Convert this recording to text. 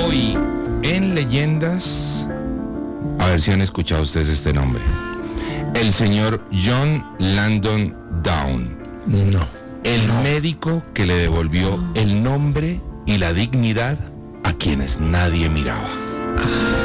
Hoy, en Leyendas, a ver si han escuchado ustedes este nombre. El señor John Langdon Down. No. El médico que le devolvió el nombre y la dignidad a quienes nadie miraba.